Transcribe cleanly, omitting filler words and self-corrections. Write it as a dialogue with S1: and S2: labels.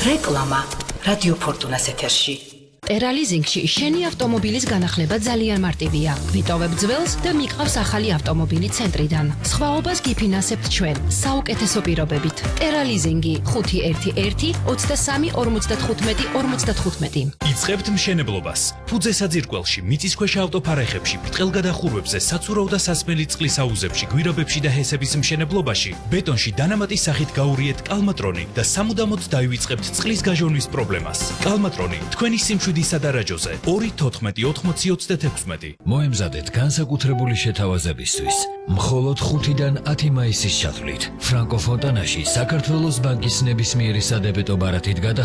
S1: რეკლამა რადიო ფორტუნას ეთერში.
S2: Eralizingში შენი ავტომობილის განახლება ძალიან მარტივია. ვიტოვებ ძველს და მიყავს ახალი ავტომობილი ცენტრიდან. სხვაობას გიფინანსებთ ჩვენ საუკეთესო პირობებით. Eralizingi 511 23 55 55.
S3: იწყებთ მშენებლობას. ფუძე საძირკველში, მიწისქვეშა ავტოფარეხებში, ბრტყელგადახურვებზე, საცურაო და სასმელი წყლის აუზებში, გვირაბებში და ჰესების მშენებლობაში, ბეტონში დანამატის სახით გაურიეთ კალმატრონი და სამუდამოდ დაივიწყებთ წყლის გაჟონვის პრობლემას. კალმატრონი თქვენი სიმშვიდისა და რაჯოზე 2-14-80-36.
S4: მოემზადეთ განსაკუთრებული შეთავაზებისთვის. მხოლოდ 5-დან 10 მაისის ჩათვლით. ფრანკო ფონტანაში საქართველოს ბანკის ნებისმიერი სადებეტო ბარათით